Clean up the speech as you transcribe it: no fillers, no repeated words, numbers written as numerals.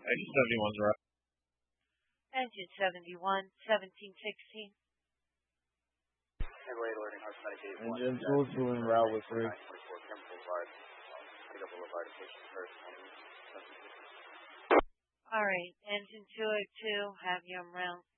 Engine 71's right. Engine 71, 1716. Engine 202 en route with 3. All right, engine 202, have you en route.